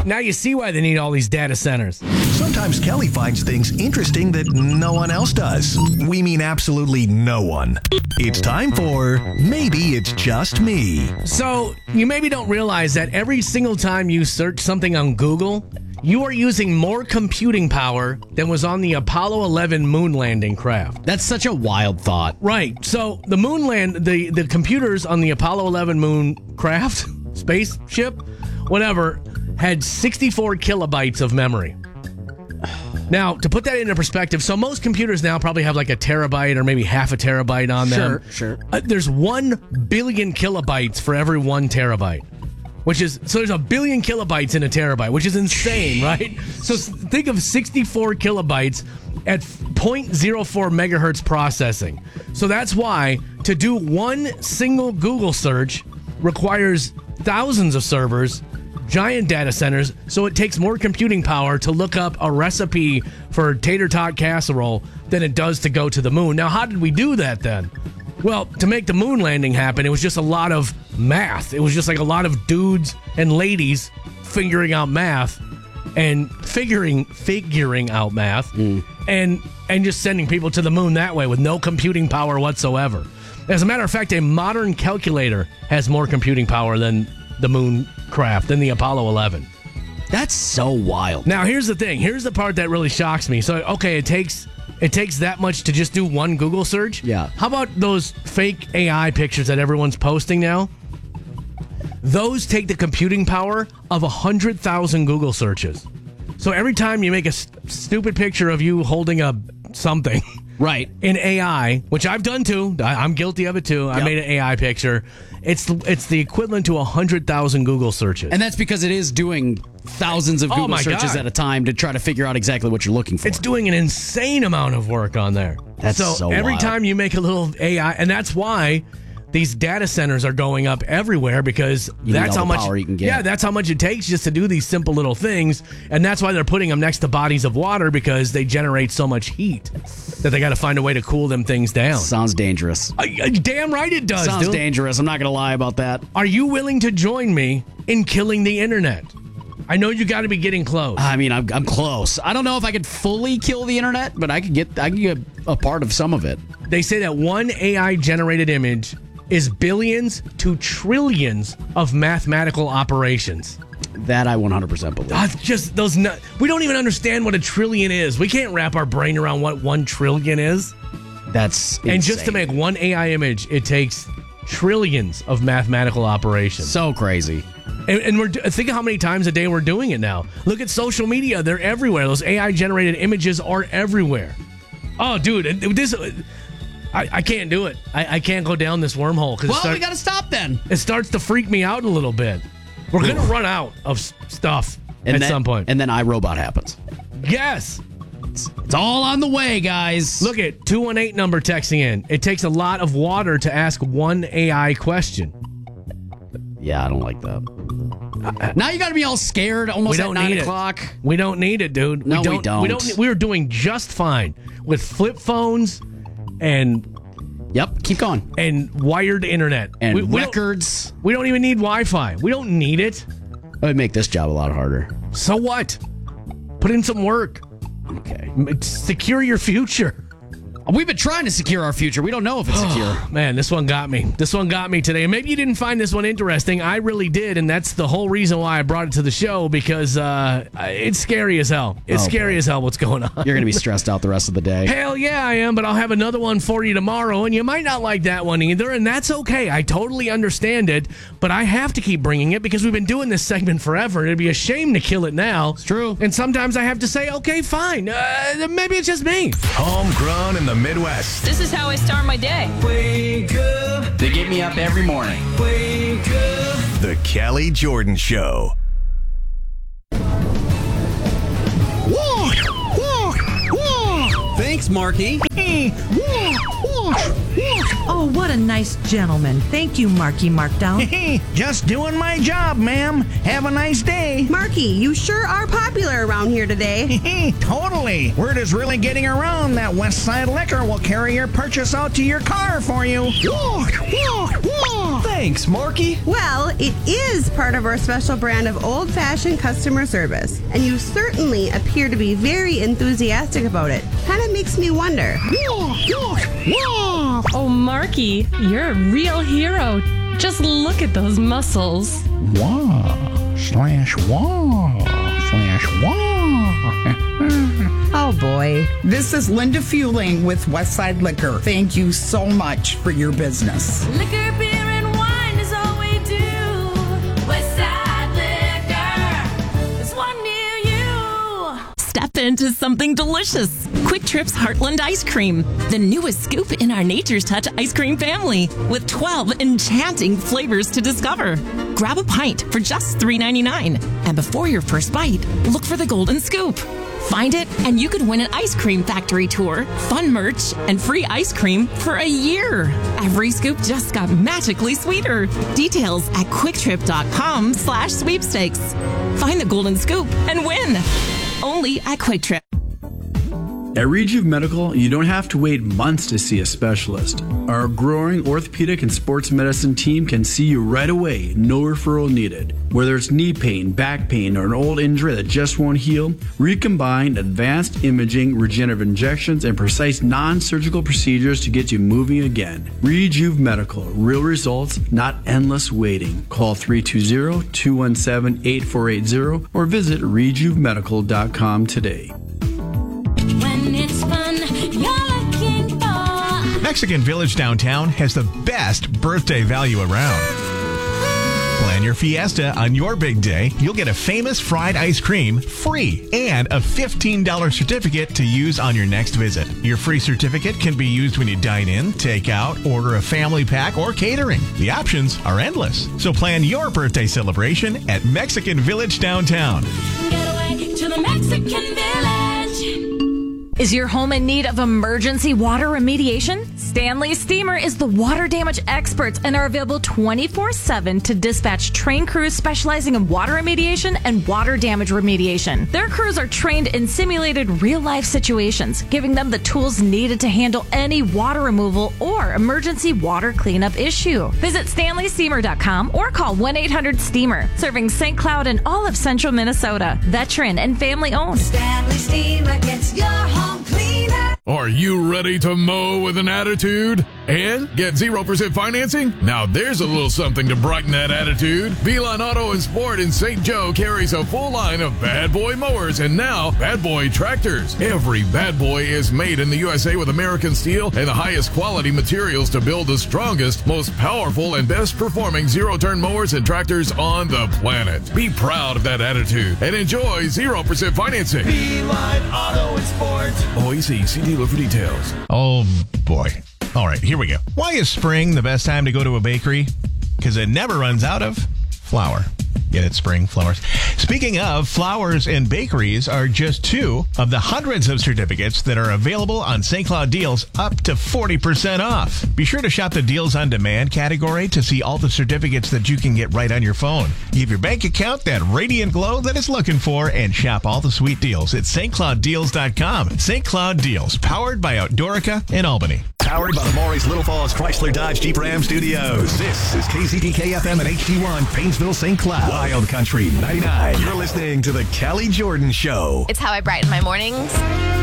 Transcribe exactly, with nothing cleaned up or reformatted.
Now you see why they need all these data centers. Sometimes Kelly finds things interesting that no one else does. We mean absolutely no one. It's time for Maybe It's Just Me. So, you maybe don't realize that every single time you search something on Google, you are using more computing power than was on the Apollo eleven moon landing craft. That's such a wild thought. Right. So, the moon land, the, the computers on the Apollo eleven moon craft, spaceship, whatever, had sixty-four kilobytes of memory. Now, to put that into perspective, so most computers now probably have like a terabyte or maybe half a terabyte on them. Sure, sure. Uh, there's one billion kilobytes for every one terabyte, which is, so there's a billion kilobytes in a terabyte, which is insane, right? So s- think of sixty-four kilobytes at zero point zero four megahertz processing. So that's why to do one single Google search requires thousands of servers, giant data centers, so it takes more computing power to look up a recipe for tater tot casserole than it does to go to the moon. Now, how did we do that then? Well, to make the moon landing happen, it was just a lot of math. It was just like a lot of dudes and ladies figuring out math and figuring figuring out math mm. and and just sending people to the moon that way with no computing power whatsoever. As a matter of fact, a modern calculator has more computing power than the moon craft, than the Apollo eleven. That's so wild. Now, here's the thing. Here's the part that really shocks me. So, okay, it takes it takes that much to just do one Google search. Yeah. How about those fake A I pictures that everyone's posting now? Those take the computing power of one hundred thousand Google searches. So every time you make a st- stupid picture of you holding a something... Right. In A I, which I've done too. I, I'm guilty of it too. I Yep. made an A I picture. It's it's the equivalent to one hundred thousand Google searches. And that's because it is doing thousands of Oh Google my searches God. at a time to try to figure out exactly what you're looking for. It's doing an insane amount of work on there. That's so every wild. time you make a little A I, and that's why these data centers are going up everywhere, because You need that's all how the much power you can get. Yeah, that's how much it takes just to do these simple little things, and that's why they're putting them next to bodies of water, because they generate so much heat that they got to find a way to cool them things down. Sounds dangerous. Uh, uh, damn right it does. Sounds dude. dangerous. I'm not going to lie about that. Are you willing to join me in killing the internet? I know you got to be getting close. I mean, I'm, I'm close. I don't know if I could fully kill the internet, but I could get I could get a part of some of it. They say that one A I generated image is billions to trillions of mathematical operations. That I one hundred percent believe. Uh, just those. Nu- we don't even understand what a trillion is. We can't wrap our brain around what one trillion is. That's insane. And just to make one A I image, it takes trillions of mathematical operations. So crazy. And, and we're think of how many times a day we're doing it now. Look at social media; they're everywhere. Those A I generated images are everywhere. Oh, dude, this I, I can't do it. I, I can't go down this wormhole because Well, it, start, we got to stop then. it starts to freak me out a little bit. We're gonna run out of s- stuff And at then, some point. And then iRobot happens. Yes. It's, it's all on the way, guys. Look at two one eight number texting in. It takes a lot of water to ask one A I question. Yeah, I don't like that. Now you got to be all scared almost We at don't nine need o'clock. it. We don't need it, dude. No, we we don't. don't. We are doing just fine with flip phones and Yep, keep going. and wired internet And we, we records. Don't, we don't even need Wi-Fi. We don't need it. It would make this job a lot harder. So what? Put in some work. Okay. M- Secure your future. We've been trying to secure our future. We don't know if it's secure. Man, this one got me. This one got me today. Maybe you didn't find this one interesting. I really did, and that's the whole reason why I brought it to the show, because uh, it's scary as hell. It's Oh, scary boy. as hell what's going on. You're going to be stressed out the rest of the day. Hell yeah, I am, but I'll have another one for you tomorrow, and you might not like that one either, and that's okay. I totally understand it, but I have to keep bringing it because we've been doing this segment forever. It'd be a shame to kill it now. It's true. And sometimes I have to say, okay, fine. Uh, maybe it's just me. Homegrown in the Midwest. This is how I start my day. Wake up, They get me up every morning. wake up. The Kelly Jordan Show. Walk, walk, walk. Thanks, Marky. Hey, walk, walk, walk. Oh, what a nice gentleman. Thank you, Marky Markdown. Hey, just doing my job, ma'am. Have a nice day. Marky, you sure are popular around here today. Hey, totally. Word is really getting around that West Side Liquor will carry your purchase out to your car for you. Walk, walk, walk. Thanks, Marky. Well, it is part of our special brand of old-fashioned customer service, and you certainly appear to be very enthusiastic about it. Kind of makes me wonder. Oh, Marky, you're a real hero. Just look at those muscles. Wow. Slash wow. Slash wow. Oh, boy. This is Linda Fueling with Westside Liquor. Thank you so much for your business. Liquor, beer, and wine is all we do. Westside Liquor. There's one near you. Step into something delicious. Quick Trip's Heartland Ice Cream, the newest scoop in our Nature's Touch ice cream family, with twelve enchanting flavors to discover. Grab a pint for just three ninety-nine, and before your first bite, look for the golden scoop. Find it, and you could win an ice cream factory tour, fun merch, and free ice cream for a year. Every scoop just got magically sweeter. Details at quicktrip.com slash sweepstakes. Find the golden scoop and win. Only at Quick Trip. At Rejuve Medical, you don't have to wait months to see a specialist. Our growing orthopedic and sports medicine team can see you right away, no referral needed. Whether it's knee pain, back pain, or an old injury that just won't heal, Recombine advanced imaging, regenerative injections, and precise non-surgical procedures to get you moving again. Rejuve Medical, real results, not endless waiting. Call three two zero, two one seven, eight four eight zero or visit rejuve medical dot com today. When it's fun, you're looking for. Mexican Village downtown has the best birthday value around. Plan your fiesta on your big day. You'll get a famous fried ice cream free and a fifteen dollars certificate to use on your next visit. Your free certificate can be used when you dine in, take out, order a family pack, or catering. The options are endless. So plan your birthday celebration at Mexican Village downtown. Get away to the Mexican Village. Is your home in need of emergency water remediation? Stanley Steamer is the water damage experts and are available twenty-four seven to dispatch trained crews specializing in water remediation and water damage remediation. Their crews are trained in simulated real-life situations, giving them the tools needed to handle any water removal or emergency water cleanup issue. Visit stanley steamer dot com or call one eight hundred steamer, serving Saint Cloud and all of central Minnesota. Veteran and family owned. Stanley Steamer gets your home cleaner. Are you ready to mow with an attitude and get zero percent financing? Now there's a little something to brighten that attitude. Velon Auto and Sport in Saint Joe carries a full line of Bad Boy mowers and now Bad Boy tractors. Every Bad Boy is made in the U S A with American steel and the highest quality materials to build the strongest, most powerful, and best performing zero-turn mowers and tractors on the planet. Be proud of that attitude and enjoy zero percent financing. Velon Auto and Sport. O E C, see dealer for details. Oh, boy. All right, here we go. Why is spring the best time to go to a bakery? Because it never runs out of flour. Get it, spring flowers. Speaking of, flowers and bakeries are just two of the hundreds of certificates that are available on Saint Cloud Deals, up to forty percent off. Be sure to shop the Deals on Demand category to see all the certificates that you can get right on your phone. Give your bank account that radiant glow that it's looking for and shop all the sweet deals at st cloud deals dot com. Saint Cloud Deals, powered by Outdoorica in Albany. Powered by the Maurice Little Falls Chrysler Dodge Jeep Ram Studios. This is K Z T K F M and H D one, Painesville, Saint Cloud. Wild Country ninety-nine. You're listening to The Kelly Jordan Show. It's how I brighten my mornings.